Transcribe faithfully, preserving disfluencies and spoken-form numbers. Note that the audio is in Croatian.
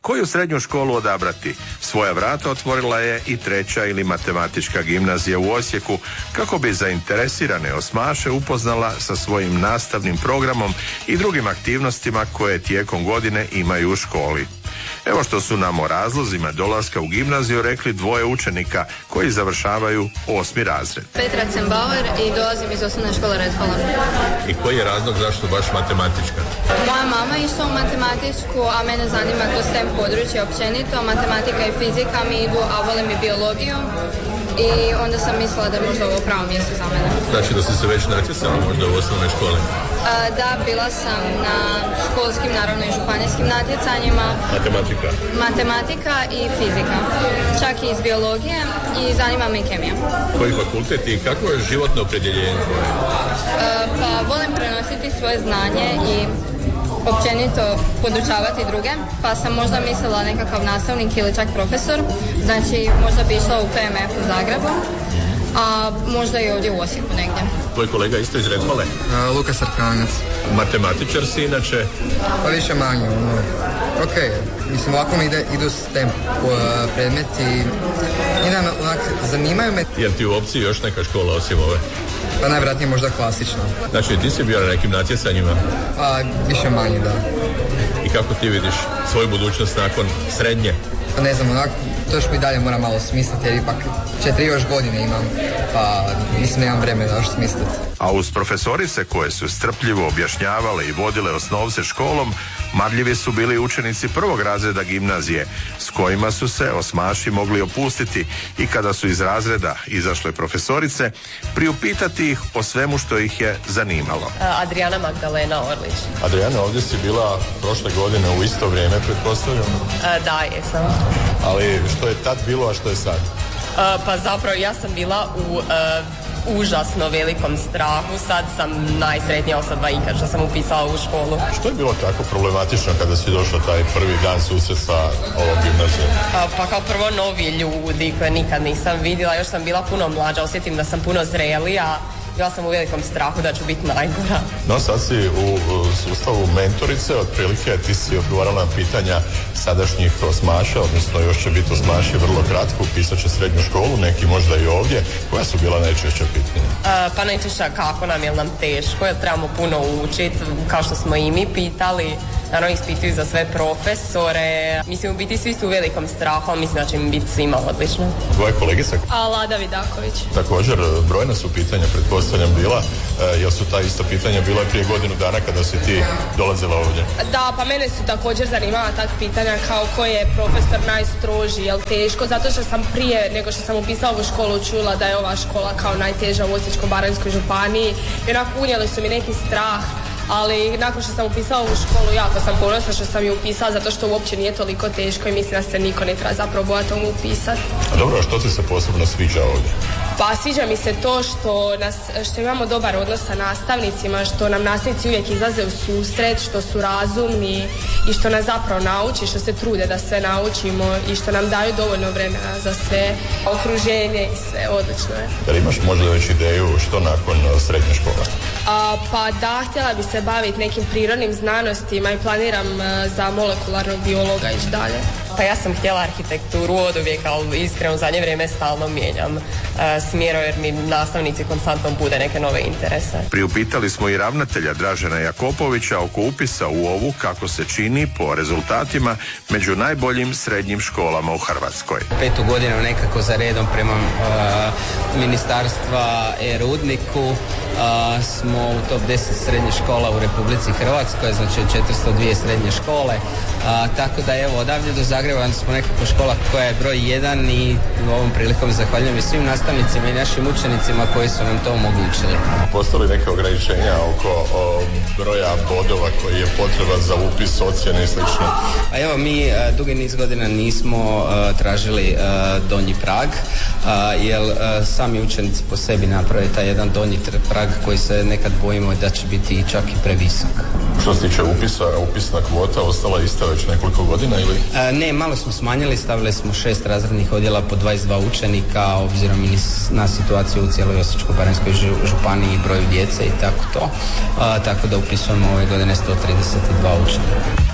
Koju srednju školu odabrati? Svoja vrata otvorila je i treća ili matematička gimnazija u Osijeku kako bi zainteresirane osmaše upoznala sa svojim nastavnim programom i drugim aktivnostima koje tijekom godine imaju u školi. Evo što su nam o razlozima dolaska u gimnaziju rekli dvoje učenika koji završavaju osmi razred. Petra Cembauer i dolazim iz osnovne škole Red Hall. I koji je razlog zašto baš matematička? Moja mama išla u matematičku, a mene zanima to STEM područje općenito. Matematika i fizika mi idu, a volim i biologiju. I onda sam mislila da je možda ovo pravo mjesto za mene. Znači da si se već natjecala možda u osnovnoj školi? A, da, bila sam na školskim, naravno i županijskim natjecanjima. Matematika? Matematika i fizika. Čak i iz biologije i zanima me i kemija. Koji fakultet i kako je životno opredjeljenje tvoje? Pa volim prenositi svoje znanje i općenito podučavati druge, pa sam možda mislila nekakav nastavnik ili čak profesor, znači možda bi išla u P M F u Zagrebu, a možda i ovdje u Osijeku negdje. Tvoj kolega isto iz Redmale? Uh, Luka Sarkanac. Matematičar si inače? Pa više manje, no. Ok, mislim ovako mi ide, idu STEM uh, predmeti i da onak zanimaju me. Jel ti u opciji još neka škola osim ove? Pa najvjerojatnije možda klasično. Znači ti si bio na nekim natjecanjima? Pa više manje, da. I kako ti vidiš svoju budućnost nakon srednje? Pa ne znam, onako, to još mi dalje moram malo smisliti jer ipak četiri još godine imam, pa mislim nemam vremena još smisliti. A uz profesorice koje su strpljivo objašnjavale i vodile osnovce školom, marljivi su bili učenici prvog razreda gimnazije s kojima su se osmaši mogli opustiti i kada su iz razreda izašle profesorice priupitati ih o svemu što ih je zanimalo. Adriana Magdalena Orlić. Adriana, ovdje si bila prošle godine u isto vrijeme, pretpostavljam? Da, jesam. Ali što je tad bilo, a što je sad? Pa zapravo ja sam bila u užasno velikom strahu, sad sam najsretnija osoba ikad što sam upisala u školu. Što je bilo tako problematično kada si došla taj prvi dan susret sa ovom gimnazijom? Pa, pa kao prvo novi ljudi koje nikad nisam vidjela, još sam bila puno mlađa, osjetim da sam puno zrelija. Ja sam u velikom strahu da ću biti najgora. No sad si u sustavu mentorice, otprilike ti si odgovarala na pitanja sadašnjih osmaša, odnosno još će biti osmaši vrlo kratko, upisat će srednju školu, neki možda i ovdje. Koja su bila najčešća pitanja? Uh, pa najčešća kako nam, jel nam teško, jel trebamo puno učiti, kao što smo i mi pitali. Naravno ispituju za sve profesore. Mislim, u biti svi su u velikom strahu, ali mislim da će im biti svima odlično. Tvoja kolegica? A Lada Vidaković. Također, brojna su pitanja, pretpostavljam, bila. E, jel su ta ista pitanja bila prije godinu dana kada si ti dolazila ovdje? Da, pa mene su također zanimala tak pitanja kao koji je profesor najstroži, jel teško, zato što sam prije nego što sam upisala ovu školu čula da je ova škola kao najteža u Osječko-baranjskoj županiji i onako unijeli su mi neki strah. Ali nakon što sam upisala ovu školu, jako sam ponosna što sam ju upisala zato što uopće nije toliko teško i mislim da se niko ne treba zapravo bojati ovu upisati. A dobro, a što ti se posebno sviđa ovdje? Pa sviđa mi se to što, nas, što imamo dobar odnos sa nastavnicima, što nam nastavnici uvijek izlaze u susret, što su razumni i što nas zapravo nauči, što se trude da sve naučimo i što nam daju dovoljno vremena za sve, okruženje i sve, odlično je. Jel imaš možda već ideju što nakon srednje škole? A, pa da, htjela bi se baviti nekim prirodnim znanostima i planiram a, za molekularnog biologa ići dalje. Pa ja sam htjela arhitekturu od uvijek, ali iskreno u zadnje vrijeme stalno mijenjam e, smjero jer mi nastavnici konstantno bude neke nove interese. Priupitali smo i ravnatelja Dražena Jakopovića oko upisa u ovu, kako se čini, po rezultatima među najboljim srednjim školama u Hrvatskoj. Petu godinu nekako za redom prema uh, ministarstva e-rudniku uh, smo u top deset srednjih škola u Republici Hrvatskoj, znači četiristo dvije srednje škole. Uh, tako da evo, odavdje do Zagreba smo nekako škola koja je broj jedan i u ovom prilikom zahvaljujem i svim nastavnicima i našim učenicima koji su nam to omogućili. Postoje li neke ograničenja oko o, broja bodova koji je potreban za upis, ocjene i slično? A evo, mi uh, dugi niz godina nismo uh, tražili uh, donji prag, uh, jer uh, sami učenici po sebi naprave taj jedan donji prag koji se nekad bojimo da će biti čak i previsok. Što se tiče upisa, upisna kvota ostala ista već nekoliko godina ili? E, ne, malo smo smanjili, stavili smo šest razrednih odjela po dvadeset dva učenika, obzirom i na situaciju u cijeloj Osječko-baranjskoj županiji i broju djece i tako to. E, tako da upisujemo ove godine sto trideset dva učenika.